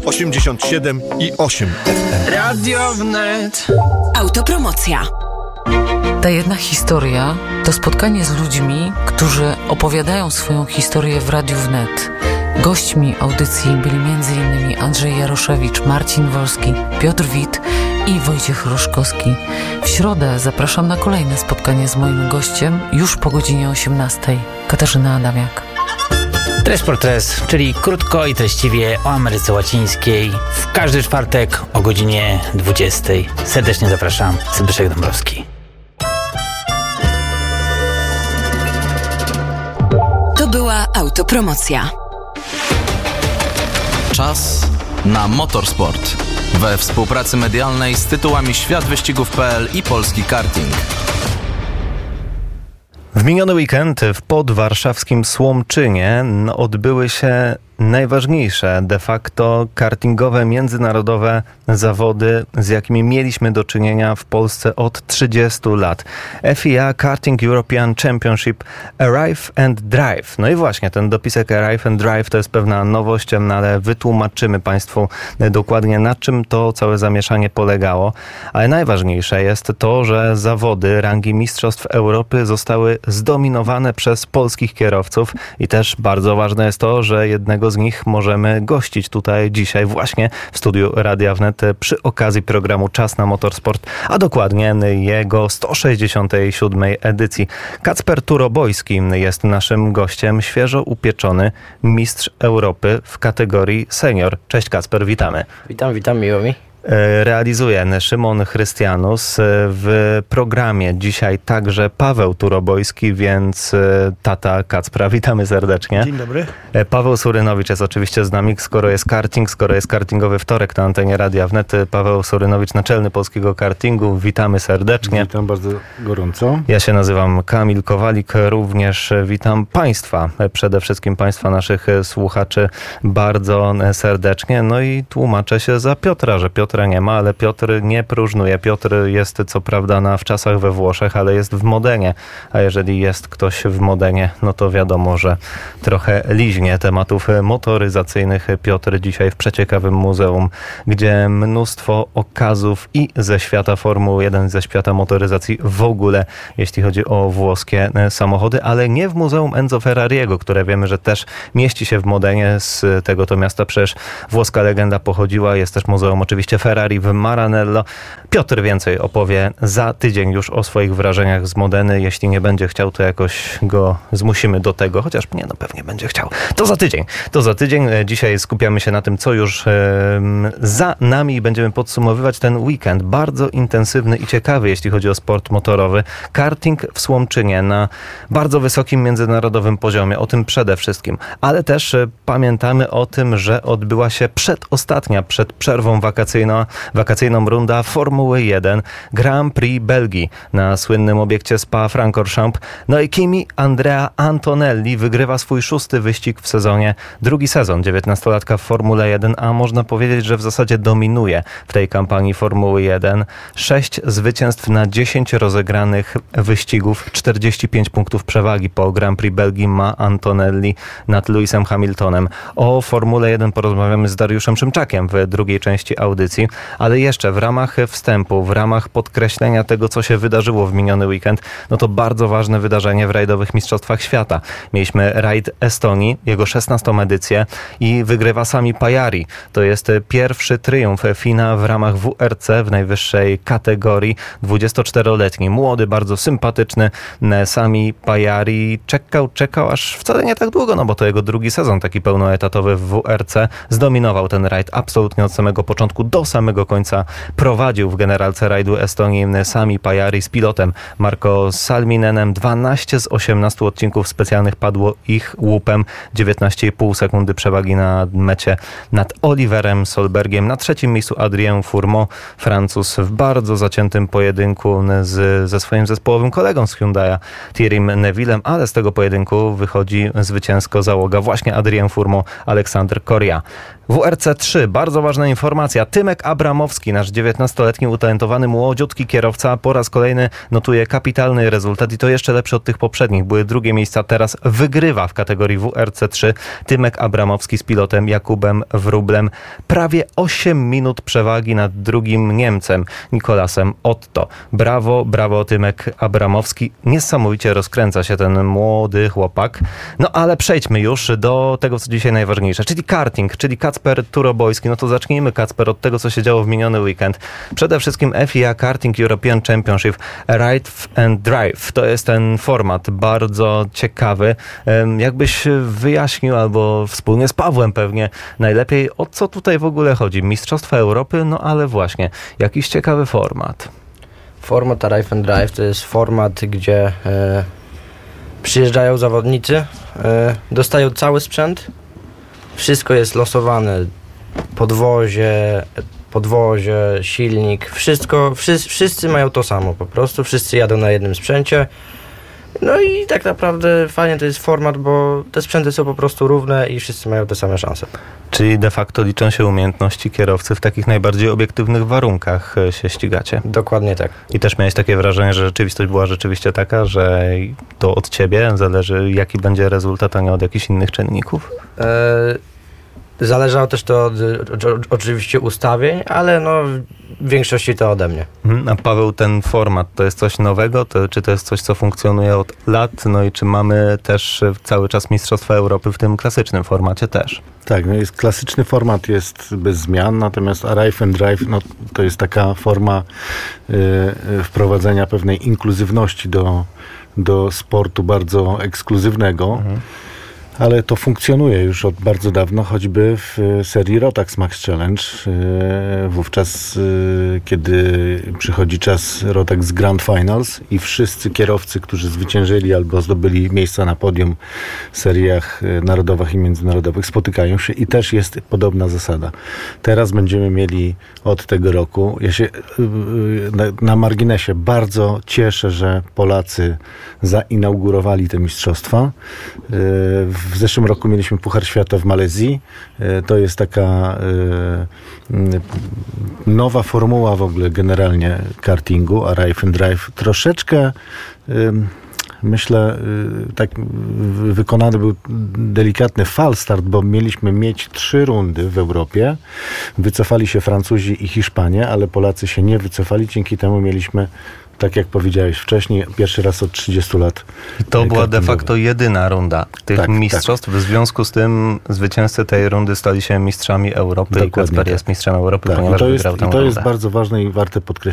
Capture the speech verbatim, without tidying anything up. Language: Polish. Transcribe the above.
osiemdziesiąt siedem i osiem F M. Radio Wnet. Autopromocja. Ta jedna historia to spotkanie z ludźmi, którzy opowiadają swoją historię w Radiu Wnet. Gośćmi audycji byli m.in. Andrzej Jaroszewicz, Marcin Wolski, Piotr Wit i Wojciech Roszkowski. W środę zapraszam na kolejne spotkanie z moim gościem już po godzinie osiemnastej. Katarzyna Adamiak. Tres por Tres, czyli krótko i treściwie o Ameryce Łacińskiej. W każdy czwartek o godzinie dwudziestej. Serdecznie zapraszam. Zbyszek Dąbrowski. To była autopromocja. Czas na motorsport. We współpracy medialnej z tytułami świat wyścigów kropka p l i Polski Karting. W miniony weekend w podwarszawskim Słomczynie odbyły się najważniejsze de facto kartingowe, międzynarodowe zawody, z jakimi mieliśmy do czynienia w Polsce od trzydziestu lat. F I A Karting European Championship Arrive and Drive. No i właśnie, ten dopisek Arrive and Drive to jest pewna nowość, no ale wytłumaczymy Państwu dokładnie, na czym to całe zamieszanie polegało. Ale najważniejsze jest to, że zawody rangi Mistrzostw Europy zostały zdominowane przez polskich kierowców i też bardzo ważne jest to, że jednego z nich możemy gościć tutaj dzisiaj właśnie w studiu Radia Wnet przy okazji programu Czas na Motorsport, a dokładnie jego sto sześćdziesiątej siódmej edycji. Kacper Turobojski jest naszym gościem, świeżo upieczony mistrz Europy w kategorii senior. Cześć Kacper, witamy. Witam, witam, miło mi. Realizuje Szymon Chrystianus. W programie dzisiaj także Paweł Turobojski, więc tata Kacpra. Witamy serdecznie. Dzień dobry. Paweł Surynowicz jest oczywiście z nami, skoro jest karting, skoro jest kartingowy wtorek na antenie Radia Wnet. Paweł Surynowicz, naczelny polskiego kartingu. Witamy serdecznie. Witam bardzo gorąco. Ja się nazywam Kamil Kowalik. Również witam Państwa, przede wszystkim Państwa, naszych słuchaczy bardzo serdecznie. No i tłumaczę się za Piotra, że Piotr nie ma, ale Piotr nie próżnuje. Piotr jest co prawda na wczasach we Włoszech, ale jest w Modenie. A jeżeli jest ktoś w Modenie, no to wiadomo, że trochę liźnie tematów motoryzacyjnych. Piotr dzisiaj w przeciekawym muzeum, gdzie mnóstwo okazów i ze świata Formuły jeden, ze świata motoryzacji w ogóle, jeśli chodzi o włoskie samochody, ale nie w Muzeum Enzo Ferrariego, które wiemy, że też mieści się w Modenie. Z tego to miasta przecież włoska legenda pochodziła. Jest też muzeum oczywiście Ferrari w Maranello. Piotr więcej opowie za tydzień już o swoich wrażeniach z Modeny. Jeśli nie będzie chciał, to jakoś go zmusimy do tego, chociaż nie, no pewnie będzie chciał. To za tydzień. To za tydzień. Dzisiaj skupiamy się na tym, co już e, za nami i będziemy podsumowywać ten weekend. Bardzo intensywny i ciekawy, jeśli chodzi o sport motorowy. Karting w Słomczynie na bardzo wysokim międzynarodowym poziomie. O tym przede wszystkim. Ale też e, pamiętamy o tym, że odbyła się przedostatnia, przed przerwą wakacyjną wakacyjną runda Formuły jeden Grand Prix Belgii na słynnym obiekcie Spa-Francorchamps. No i Kimi Andrea Antonelli wygrywa swój szósty wyścig w sezonie, drugi sezon dziewiętnastolatka w Formule jeden, a można powiedzieć, że w zasadzie dominuje w tej kampanii Formuły jeden. Sześć zwycięstw na dziesięć rozegranych wyścigów, czterdzieści pięć punktów przewagi po Grand Prix Belgii ma Antonelli nad Lewisem Hamiltonem. O Formule jeden porozmawiamy z Dariuszem Szymczakiem w drugiej części audycji, ale jeszcze w ramach wstępu, w ramach podkreślenia tego, co się wydarzyło w miniony weekend, no to bardzo ważne wydarzenie w rajdowych mistrzostwach świata. Mieliśmy rajd Estonii, jego szesnastą edycję i wygrywa Sami Pajari. To jest pierwszy triumf Fina w ramach W R C w najwyższej kategorii. dwudziestoczteroletni, młody, bardzo sympatyczny Sami Pajari czekał, czekał aż wcale nie tak długo, no bo to jego drugi sezon taki pełnoetatowy w W R C. Zdominował ten rajd absolutnie od samego początku do samego końca. Prowadził w generalce rajdu Estonii Sami Pajari z pilotem Marko Salminenem. dwanaście z osiemnastu odcinków specjalnych padło ich łupem. dziewiętnaście i pół sekundy przewagi na mecie nad Oliverem Solbergiem. Na trzecim miejscu Adrien Fourmont, Francuz, w bardzo zaciętym pojedynku z, ze swoim zespołowym kolegą z Hyundai'a, Thierrym Nevillem, ale z tego pojedynku wychodzi zwycięsko załoga właśnie Adrien Fourmont, Aleksander Correa. W R C trzy bardzo ważna informacja. Tymek Abramowski, nasz dziewiętnastoletni utalentowany młodziutki kierowca, po raz kolejny notuje kapitalny rezultat i to jeszcze lepszy od tych poprzednich. Były drugie miejsca, teraz wygrywa w kategorii W R C trzy. Tymek Abramowski z pilotem Jakubem Wróblem. Prawie osiem minut przewagi nad drugim Niemcem, Nikolasem Otto. Brawo, brawo Tymek Abramowski. Niesamowicie rozkręca się ten młody chłopak. No ale przejdźmy już do tego, co dzisiaj najważniejsze, czyli karting, czyli Kacper Turobojski. No to zacznijmy, Kacper, od tego, co się działo w miniony weekend. Przede wszystkim F I A Karting European Championship Ride and Drive. To jest ten format bardzo ciekawy. Jakbyś wyjaśnił, albo wspólnie z Pawłem pewnie najlepiej, o co tutaj w ogóle chodzi? Mistrzostwa Europy, no ale właśnie, jakiś ciekawy format. Format Ride and Drive to jest format, gdzie e, przyjeżdżają zawodnicy, e, dostają cały sprzęt, wszystko jest losowane, podwozie, podwozie, silnik, wszystko, wszyscy, wszyscy mają to samo po prostu, wszyscy jadą na jednym sprzęcie. No i tak naprawdę fajnie to jest format, bo te sprzęty są po prostu równe i wszyscy mają te same szanse. Czyli de facto liczą się umiejętności kierowcy, w takich najbardziej obiektywnych warunkach się ścigacie. Dokładnie tak. I też miałeś takie wrażenie, że rzeczywistość była rzeczywiście taka, że to od ciebie zależy, jaki będzie rezultat, a nie od jakichś innych czynników? E, zależało też to od, od oczywiście ustawień, ale no w większości to ode mnie. A Paweł, ten format to jest coś nowego? To, czy to jest coś, co funkcjonuje od lat? No i czy mamy też cały czas Mistrzostwa Europy w tym klasycznym formacie też? Tak, no jest klasyczny format, jest bez zmian, natomiast Arrive and Drive no, to jest taka forma y, wprowadzenia pewnej inkluzywności do, do sportu bardzo ekskluzywnego. Mhm. Ale to funkcjonuje już od bardzo dawno, choćby w serii Rotax Max Challenge. Wówczas, kiedy przychodzi czas Rotax Grand Finals i wszyscy kierowcy, którzy zwyciężyli albo zdobyli miejsca na podium w seriach narodowych i międzynarodowych, spotykają się i też jest podobna zasada. Teraz będziemy mieli od tego roku, ja się na, na marginesie bardzo cieszę, że Polacy zainaugurowali te mistrzostwa. W zeszłym roku mieliśmy Puchar Świata w Malezji. To jest taka nowa formuła w ogóle generalnie kartingu, Arrive and Drive. Troszeczkę myślę, tak wykonany był delikatny fal start, bo mieliśmy mieć trzy rundy w Europie. Wycofali się Francuzi i Hiszpanie, ale Polacy się nie wycofali. Dzięki temu mieliśmy, tak jak powiedziałeś wcześniej, pierwszy raz od trzydziestu lat. I to była de facto jedyna runda tych tak, mistrzostw. Tak. W związku z tym zwycięzcy tej rundy stali się mistrzami Europy. Dokładnie, i Kacper tak. jest mistrzem Europy, tak, ponieważ to jest, wygrał tę i to rundę. jest bardzo ważne i warte podkreślenia.